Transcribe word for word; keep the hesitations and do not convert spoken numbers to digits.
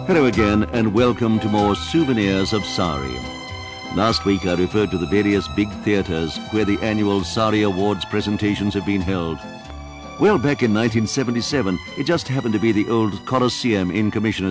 Hello again and welcome to more Souvenirs of Sari. Last week I referred to the various big theatres where the annual Sari Awards presentations have been held. Well, back in nineteen seventy-seven, it just happened to be the old Colosseum in Commissioner